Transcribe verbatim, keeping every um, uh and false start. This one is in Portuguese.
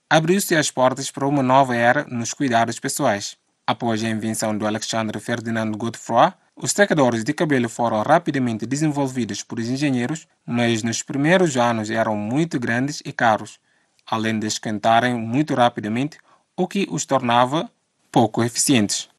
abriu-se as portas para uma nova era nos cuidados pessoais. Após a invenção do Alexandre Ferdinand Godefroy, os secadores de cabelo foram rapidamente desenvolvidos por engenheiros, mas nos primeiros anos eram muito grandes e caros, além de esquentarem muito rapidamente, o que os tornava pouco eficientes.